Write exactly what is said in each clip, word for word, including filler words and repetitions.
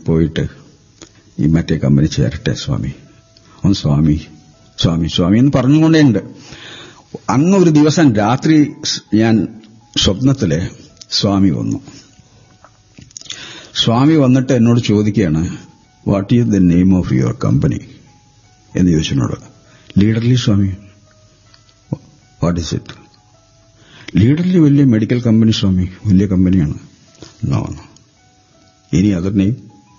പോയിട്ട് ഈ മറ്റേ കമ്പനി ചേരട്ടെ സ്വാമി, ഒന്ന് സ്വാമി സ്വാമി സ്വാമി എന്ന് പറഞ്ഞുകൊണ്ടേണ്ട്. അന്ന് ഒരു ദിവസം രാത്രി ഞാൻ സ്വപ്നത്തില് സ്വാമി വന്നു. സ്വാമി വന്നിട്ട് എന്നോട് ചോദിക്കുകയാണ്, what is the name of your company എന്ന് ചോദിച്ചെന്നോട്. ലീഡർലി സ്വാമി. What is it? ലീഡർലി വലിയ മെഡിക്കൽ കമ്പനി സ്വാമി, വലിയ കമ്പനിയാണ്. നോ നോ ഇനി അതർ നെയിം?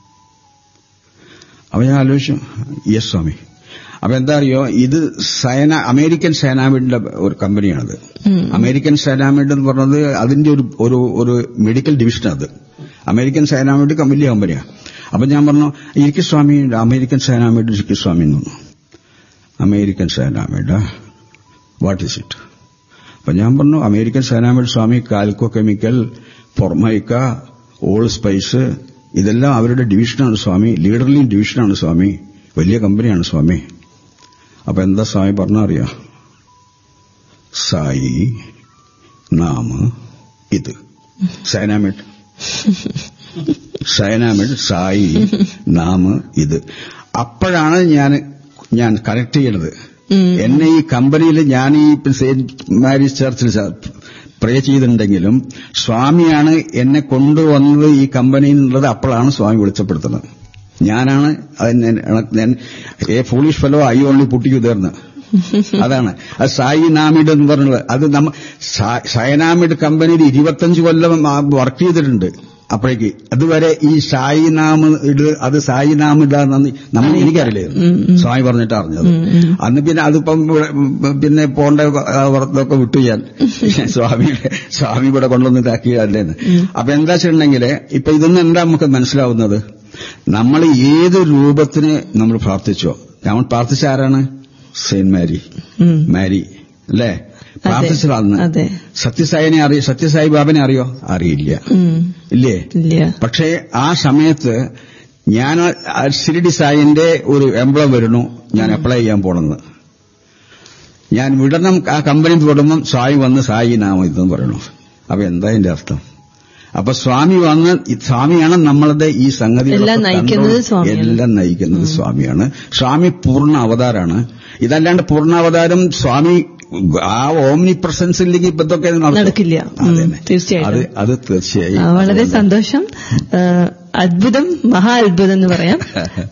അപ്പൊ ഞാൻ ആലോചിച്ചു, യെസ് സ്വാമി. അപ്പൊ എന്താ അറിയോ, ഇത് സൈന അമേരിക്കൻ സൈനാമിഡിന്റെ ഒരു കമ്പനിയാണത്. അമേരിക്കൻ സൈനാമിഡ് എന്ന് പറഞ്ഞത് അതിന്റെ ഒരു ഒരു ഒരു മെഡിക്കൽ ഡിവിഷനാണ്. അത് അമേരിക്കൻ സൈനാമിഡ് വലിയ കമ്പനിയാണ്. അപ്പൊ ഞാൻ പറഞ്ഞു, ഇരിക്കു സ്വാമി, അമേരിക്കൻ സൈനാമിഡ് ഇരിക്കു സ്വാമി എന്ന് പറഞ്ഞു. American സൈനാമിഡ്, what is it? അപ്പൊ ഞാൻ പറഞ്ഞു, അമേരിക്കൻ സൈനാമിഡ് സ്വാമി കാൽക്കോ കെമിക്കൽ, ഫൊർമൈക്ക, ഓൾ സ്പൈസ്, ഇതെല്ലാം അവരുടെ ഡിവിഷനാണ് സ്വാമി, ലീഡർലി ഡിവിഷനാണ് സ്വാമി, വലിയ കമ്പനിയാണ് സ്വാമി. അപ്പൊ എന്താ സ്വാമി പറഞ്ഞാ അറിയാ? സായി നാമ ഇത് സൈനാമിഡ്, സൈനാമിഡ് സായി നാമ ഇത്. അപ്പോഴാണ് ഞാൻ ഞാൻ കണക്ട് ചെയ്യണത്. എന്നെ ഈ കമ്പനിയിൽ ഞാൻ ഈ സെന്റ് മാരീസ് ചർച്ചിൽ പ്രേ ചെയ്തിട്ടുണ്ടെങ്കിലും സ്വാമിയാണ് എന്നെ കൊണ്ടുവന്നത് ഈ കമ്പനിയിൽ നിന്നുള്ളത്. അപ്പോഴാണ് സ്വാമി വെളിച്ചപ്പെടുത്തുന്നത്. ഞാനാണ് A foolish fellow I only puttu U ദേർന്ന്. അതാണ് അത് സായി നാമിഡ് എന്ന് പറഞ്ഞത്. അത് നമ്മ സൈനാമിഡ് കമ്പനിയിൽ ഇരുപത്തഞ്ച് കൊല്ലം വർക്ക് ചെയ്തിട്ടുണ്ട്. അപ്പോഴേക്ക് അതുവരെ ഈ സായി നാമ ഇട് അത് സായി നാമിടാന്ന് നമ്മൾ എനിക്കറിയില്ലായിരുന്നു. സ്വാമി പറഞ്ഞിട്ട് അറിഞ്ഞത്. അന്ന് പിന്നെ അതിപ്പം പിന്നെ പോണ്ട വർക്കൊക്കെ വിട്ടു ഞാൻ സ്വാമിയുടെ സ്വാമി ഇവിടെ കൊണ്ടുവന്നിട്ടാക്കിയല്ലേന്ന്. അപ്പൊ എന്താ വെച്ചിട്ടുണ്ടെങ്കിൽ ഇപ്പൊ ഇതൊന്നും എന്താ നമുക്ക് മനസ്സിലാവുന്നത്, നമ്മൾ ഏത് രൂപത്തിന് നമ്മൾ പ്രാർത്ഥിച്ചോ, നമ്മൾ പ്രാർത്ഥിച്ച ആരാണ്? സെയിന്റ് മാരി മാരി അല്ലേ പ്രാർത്ഥിച്ചതാന്ന്. സത്യസായിനെ അറിയോ? സത്യസായി ബാബനെ അറിയോ? അറിയില്ല, ഇല്ലേ? പക്ഷേ ആ സമയത്ത് ഞാൻ ശിരഡി സായിന്റെ ഒരു എംബ്ലം വരുന്നു, ഞാൻ അപ്ലൈ ചെയ്യാൻ പോണെന്ന്. ഞാൻ വിടണം, ആ കമ്പനി തുടങ്ങും, സായി വന്ന് സായി നാമം ഇതെന്ന് പറയണു. അപ്പൊ എന്താ എന്റെ അർത്ഥം? അപ്പൊ സ്വാമി വന്ന്, സ്വാമിയാണ് നമ്മളുടെ ഈ സംഗതി എല്ലാം നയിക്കുന്നത് സ്വാമിയാണ്. സ്വാമി പൂർണ്ണ അവതാരാണ്. ഇതല്ലാണ്ട് പൂർണ്ണാവതാരം സ്വാമി ആ ഓംനി പ്രസൻസ് ഇല്ലെങ്കിൽ ഇപ്പൊ ഇതൊക്കെ നടക്കില്ല. തീർച്ചയായിട്ടും അത് തീർച്ചയായും വളരെ സന്തോഷം. അത്ഭുതം, മഹാ അത്ഭുതം എന്ന് പറയാം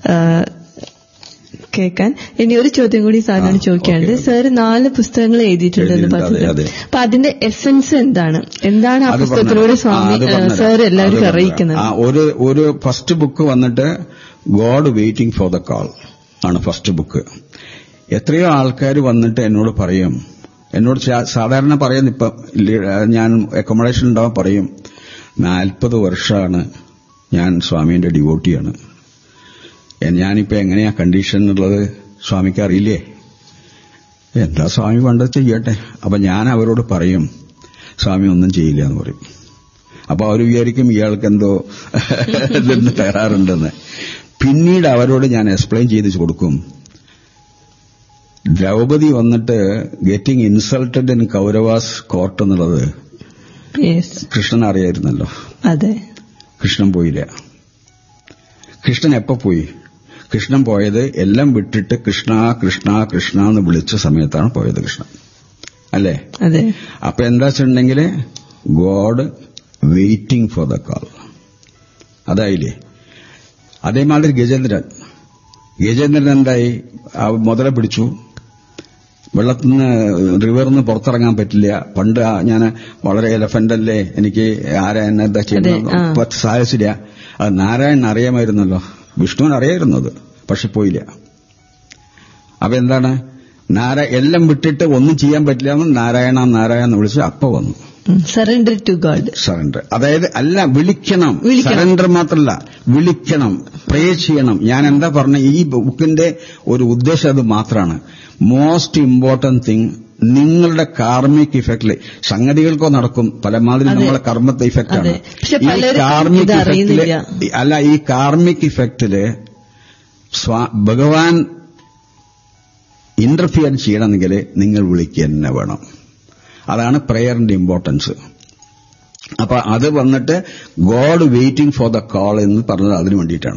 കേൾക്കാൻ. ഇനി ഒരു ചോദ്യം കൂടി സാറിനോട് ചോദിക്കാനുണ്ട്. സാർ നാല് പുസ്തകങ്ങൾ എഴുതിയിട്ടുണ്ടെന്ന് പറഞ്ഞത്, അപ്പൊ അതിന്റെ എസൻസ് എന്താണ്? എന്താണ് ആ പുസ്തകത്തിലൂടെ സ്വാമി സാർ എല്ലാവരും അറിയിക്കുന്നത്? ഒരു ഒരു ഫസ്റ്റ് ബുക്ക് വന്നിട്ട് God waiting for the call ആണ് ഫസ്റ്റ് ബുക്ക്. എത്രയോ ആൾക്കാർ വന്നിട്ട് എന്നോട് പറയും, എന്നോട് സാധാരണ പറയുന്ന ഇപ്പം ഞാൻ അക്കോമഡേഷൻ ഉണ്ടാവാൻ പറയും, നാൽപ്പത് വർഷമാണ് ഞാൻ സ്വാമീന്റെ ഡിവോട്ടിയാണ്, ഞാനിപ്പോ എങ്ങനെയാ കണ്ടീഷൻ എന്നുള്ളത് സ്വാമിക്ക് അറിയില്ലേ? എന്താ സ്വാമി പണ്ടത് ചെയ്യട്ടെ. അപ്പൊ ഞാൻ അവരോട് പറയും, സ്വാമി ഒന്നും ചെയ്യില്ല എന്ന് പറയും. അപ്പൊ അവർ വിചാരിക്കും ഇയാൾക്ക് എന്തോ ഇതൊന്ന് തരാറുണ്ടെന്ന്. പിന്നീട് അവരോട് ഞാൻ എക്സ്പ്ലെയിൻ ചെയ്ത് കൊടുക്കും. ദ്രൗപദി വന്നിട്ട് getting insulted in Kauravas court എന്നുള്ളത് കൃഷ്ണൻ അറിയായിരുന്നല്ലോ. അതെ, കൃഷ്ണൻ പോയില്ല. കൃഷ്ണൻ എപ്പോ പോയി? കൃഷ്ണൻ പോയത് എല്ലാം വിട്ടിട്ട് കൃഷ്ണ കൃഷ്ണ കൃഷ്ണ എന്ന് വിളിച്ച സമയത്താണ് പോയത് കൃഷ്ണൻ, അല്ലേ? അതെ. അപ്പൊ എന്താ വെച്ചിട്ടുണ്ടെങ്കിൽ God waiting for the call, അതായില്ലേ? അതേമാതിരി ഗജേന്ദ്രൻ ഗജേന്ദ്രൻ എന്തായി? മുതല പിടിച്ചു, വെള്ളത്തിൽ നിന്ന് റിവറിൽ നിന്ന് പുറത്തിറങ്ങാൻ പറ്റില്ല. പണ്ട് ഞാൻ വളരെ എലഫന്റല്ലേ, എനിക്ക് ആരാ എന്നെ എന്താ ചെയ്യുന്നത് സാധിച്ചില്ല. അത് നാരായണൻ അറിയാമായിരുന്നല്ലോ, വിഷ്ണുവിന് അറിയായിരുന്നത്, പക്ഷെ പോയില്ല. അപ്പൊ എന്താണ്? നാരായ എല്ലാം വിട്ടിട്ട് ഒന്നും ചെയ്യാൻ പറ്റില്ല എന്ന് നാരായണ നാരായണ എന്ന് വിളിച്ച് അപ്പ വന്നു. Surrender to God. സറണ്ടർ അതായത് അല്ല, വിളിക്കണം. സറണ്ടർ മാത്രമല്ല, വിളിക്കണം, പ്രേ ചെയ്യണം. ഞാൻ എന്താ പറഞ്ഞ, ഈ ബുക്കിന്റെ ഒരു ഉദ്ദേശം അത് മാത്രമാണ്. മോസ്റ്റ് ഇമ്പോർട്ടന്റ് തിങ്, നിങ്ങളുടെ കാർമിക് ഇഫക്റ്റില് സംഗതികൾക്കോ നടക്കും പലമാതിരി നമ്മളെ കർമ്മത്തെ ഇഫക്റ്റാണ്. ഈ കാർമിക് ഇഫക്റ്റില് അല്ല ഈ കാർമിക് ഇഫക്റ്റില് ഭഗവാൻ ഇന്റർഫിയർ ചെയ്യണമെങ്കിൽ നിങ്ങൾ വിളിക്കുക തന്നെ വേണം. അതാണ് പ്രേയറിന്റെ ഇമ്പോർട്ടൻസ്. അപ്പൊ അത് വന്നിട്ട് God waiting for the call എന്ന് പറഞ്ഞത് അതിനു വേണ്ടിയിട്ടാണ്.